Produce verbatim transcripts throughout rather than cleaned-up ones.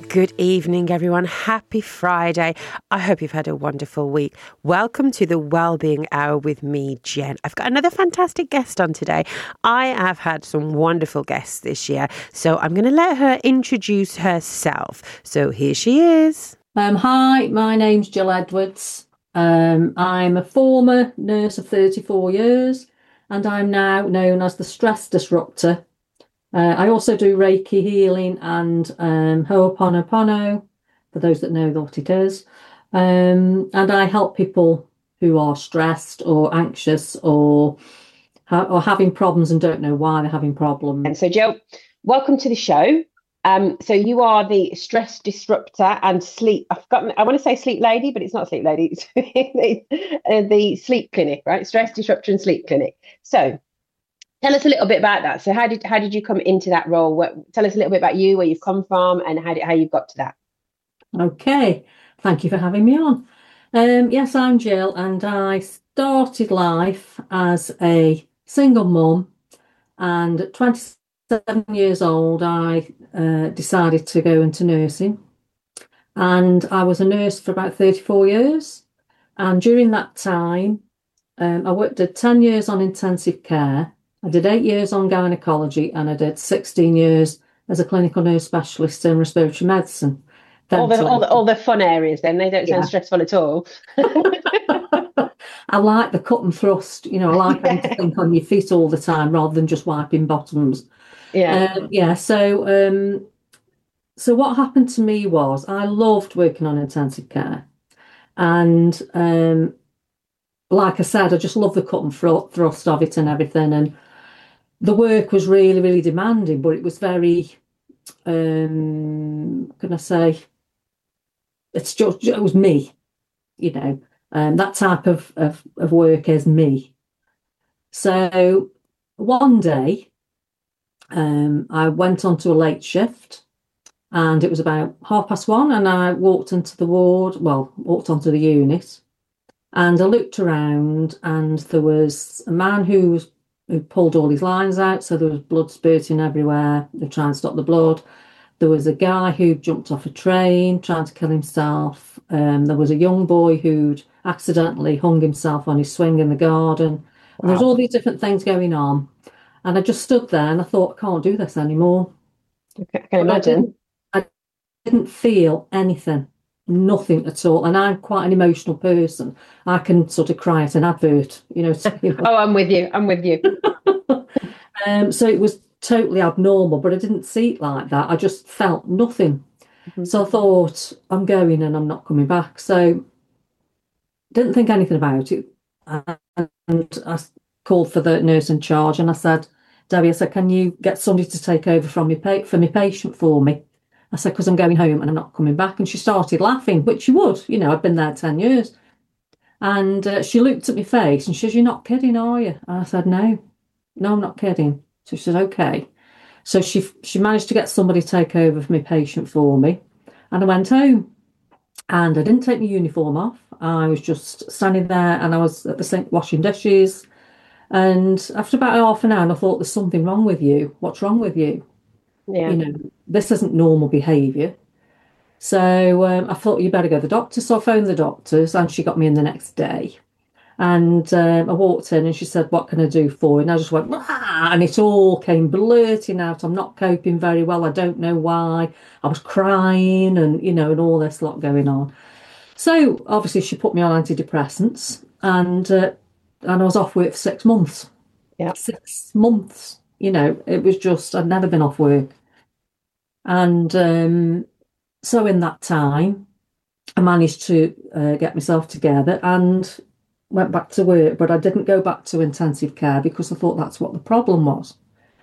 Good evening, everyone. Happy Friday. I hope you've had a wonderful week. Welcome to the Wellbeing Hour with me, Jen. I've got another fantastic guest on today. I have had some wonderful guests this year, so I'm going to let her introduce herself. So here she is. Um, hi, my name's Jill Edwards. Um, I'm a former nurse of thirty-four years, and I'm now known as the stress disruptor. Uh, I also do Reiki healing and um, Ho'oponopono, for those that know what it is. Um, and I help people who are stressed or anxious or, ha- or having problems and don't know why they're having problems. And so, Jill, welcome to the show. Um, so you are the stress disruptor and sleep. I've got. I want to say sleep lady, but it's not sleep lady. It's the, the sleep clinic, right? Stress disruptor and sleep clinic. So, tell us a little bit about that. So, how did how did you come into that role? What, tell us a little bit about you, where you've come from, and how did, how you've got to that. Okay, thank you for having me on. Um, yes, I'm Jill, and I started life as a single mum, and at twenty-seven years old, I uh, decided to go into nursing. And I was a nurse for about thirty-four years. And during that time, um, I worked did ten years on intensive care. I did eight years on gynecology, and I did sixteen years as a clinical nurse specialist in respiratory medicine. All the, all the all the fun areas, then they don't sound yeah. stressful at all. I like the cut and thrust. You know, I like having to think on your feet all the time rather than just wiping bottoms. Yeah, um, yeah. So, um, so what happened to me was I loved working on intensive care, and um, like I said, I just love the cut and thrust of it and everything. And the work was really, really demanding, but it was very, um, can I say? It's just, it was me, you know, and um, that type of, of, of work is me. So one day um, I went onto a late shift, and it was about half past one, and I walked into the ward, well, walked onto the unit, and I looked around, and there was a man who was who pulled all his lines out, so there was blood spurting everywhere. They were trying to stop the blood. There was a guy who jumped off a train trying to kill himself. Um, there was a young boy who'd accidentally hung himself on his swing in the garden. Wow. And there was all these different things going on. And I just stood there and I thought, I can't do this anymore. Okay, I can imagine. I didn't, I didn't feel anything, nothing at all. And I'm quite an emotional person. I can sort of cry at an advert, you know. So, you know. Oh, I'm with you. I'm with you. um, so it was totally abnormal, but I didn't see it like that. I just felt nothing. Mm-hmm. So I thought, I'm going and I'm not coming back. So didn't think anything about it. And I called for the nurse in charge and I said, Debbie, I said, can you get somebody to take over from me pa- for my patient for me? I said, because I'm going home and I'm not coming back. And she started laughing, which she would. You know, I've been there ten years. And uh, she looked at my face and she says, you're not kidding, are you? And I said, no, no, I'm not kidding. So she said, okay. So she she managed to get somebody to take over for my patient for me. And I went home and I didn't take my uniform off. I was just standing there and I was at the sink washing dishes. And after about half an hour, I thought, there's something wrong with you. What's wrong with you? Yeah. You know, this isn't normal behaviour. So um, I thought, you better go to the doctor. So I phoned the doctors and she got me in the next day. And um, I walked in and she said, what can I do for you? And I just went, ah, and it all came blurting out. I'm not coping very well. I don't know why. I was crying and, you know, and all this lot going on. So obviously she put me on antidepressants and uh, and I was off work for six months. Yeah. Six months. You know, it was just, I'd never been off work. And um, so in that time, I managed to uh, get myself together and went back to work, but I didn't go back to intensive care because I thought that's what the problem was.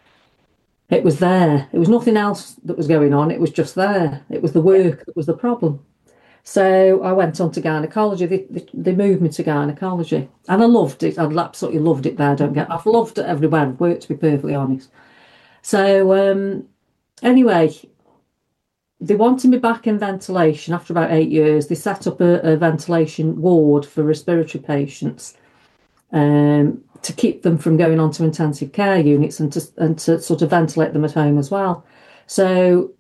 It was there. It was nothing else that was going on. It was just there. It was the work that was the problem. So I went on to gynecology. They, they, they moved me to gynecology. And I loved it. I absolutely loved it there. Don't get. I've loved it everywhere I've worked, to be perfectly honest. So um, anyway, they wanted me back in ventilation after about eight years. They set up a, a ventilation ward for respiratory patients um, to keep them from going on to intensive care units and to, and to sort of ventilate them at home as well. So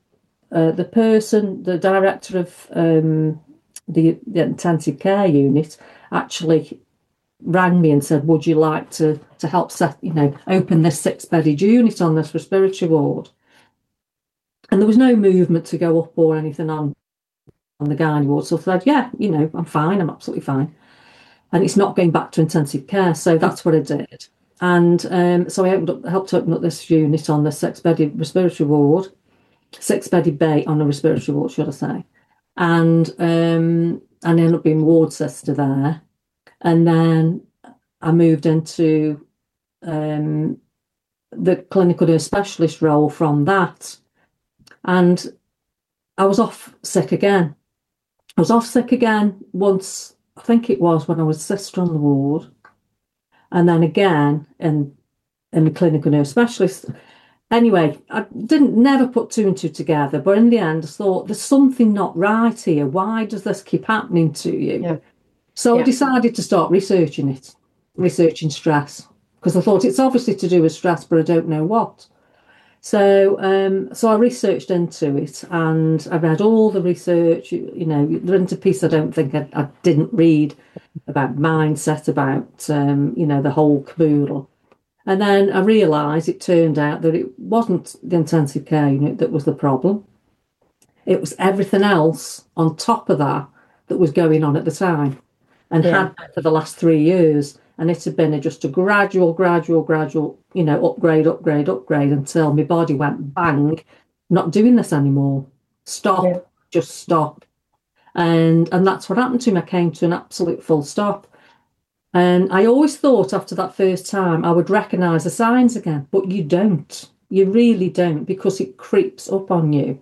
uh, the person, the director of um, the, the intensive care unit, actually rang me and said, "Would you like to to help set, you know, open this six-bedded unit on this respiratory ward?" And there was no movement to go up or anything on on the gynae ward. So I said, "Yeah, you know, I'm fine. I'm absolutely fine." And it's not going back to intensive care, so that's what I did. And um, so I opened up, helped open up this unit on the six-bedded respiratory ward, six-bedded bay on a respiratory ward, should I say? And um, and ended up being ward sister there. And then I moved into um, the clinical nurse specialist role from that. And I was off sick again. I was off sick again once, I think it was when I was sister on the ward. And then again in, in the clinical nurse specialist. Anyway, I didn't never put two and two together. But in the end, I thought, there's something not right here. Why does this keep happening to you? Yeah. So yeah. I decided to start researching it, researching stress, because I thought it's obviously to do with stress, but I don't know what. So um, so I researched into it, and I read all the research. You, you know, there isn't a piece I don't think I, I didn't read about mindset, about, um, you know, the whole caboodle. And then I realised it turned out that it wasn't the intensive care unit that was the problem. It was everything else on top of that that was going on at the time. And yeah. had been for the last three years. And it had been a, just a gradual, gradual, gradual, you know, upgrade, upgrade, upgrade until my body went bang, not doing this anymore. Stop, yeah. just stop. And and that's what happened to me. I came to an absolute full stop. And I always thought after that first time I would recognise the signs again, but you don't. You really don't, because it creeps up on you.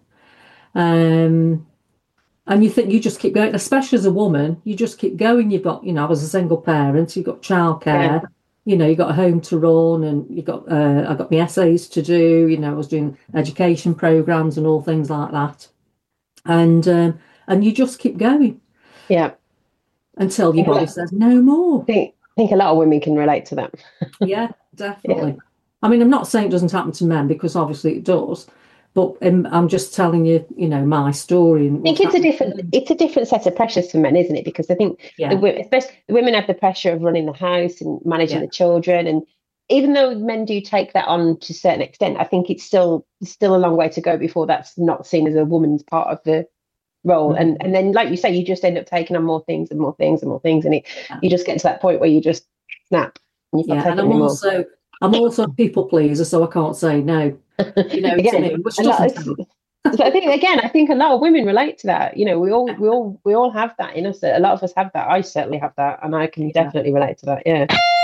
Um. And you think you just keep going, especially as a woman, you just keep going. You've got, you know, I was a single parent, you've got childcare, yeah. you know, you've got a home to run, and you've got, uh, I got my essays to do, you know, I was doing education programs and all things like that. And, um, and you just keep going. Yeah. Until your body says no more. I think, I think a lot of women can relate to that. yeah, definitely. Yeah. I mean, I'm not saying it doesn't happen to men, because obviously it does. But um, I'm just telling you, you know, my story. And I think it's a different, it's a different set of pressures for men, isn't it? Because I think, yeah. the, especially the women have the pressure of running the house and managing yeah. the children, and even though men do take that on to a certain extent, I think it's still it's still a long way to go before that's not seen as a woman's part of the role. Mm-hmm. And and then, like you say, you just end up taking on more things and more things and more things, and it, yeah. you just get to that point where you just snap. And you can't yeah, take and it I'm anymore. also I'm also a people pleaser, so I can't say no. You know, again, which lot, so I think again, I think a lot of women relate to that. You know, we all we all we all have that in us. A lot of us have that. I certainly have that, and I can yeah. definitely relate to that. Yeah.